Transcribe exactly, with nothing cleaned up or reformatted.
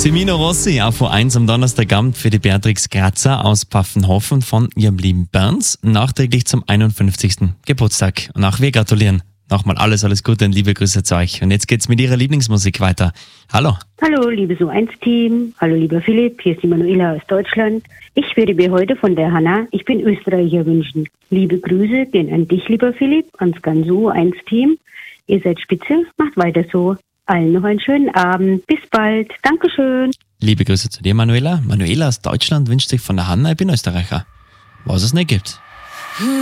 Semino Rossi auf U eins am Donnerstagabend für die Beatrix Grazer aus Pfaffenhofen von ihrem lieben Bernd, nachträglich zum einundfünfzigsten Geburtstag. Und auch wir gratulieren. Nochmal alles, alles Gute und liebe Grüße zu euch. Und jetzt geht's mit ihrer Lieblingsmusik weiter. Hallo. Hallo, liebes U eins Team. Hallo, lieber Philipp. Hier ist die Manuela aus Deutschland. Ich würde mir heute von der Hanna, ich bin Österreicher, wünschen. Liebe Grüße gehen an dich, lieber Philipp, ans ganze U eins Team. Ihr seid spitze, macht weiter so. Allen noch einen schönen Abend. Bis bald. Dankeschön. Liebe Grüße zu dir, Manuela. Manuela aus Deutschland wünscht sich von der Hanna, ich bin Österreicher. Was es nicht gibt.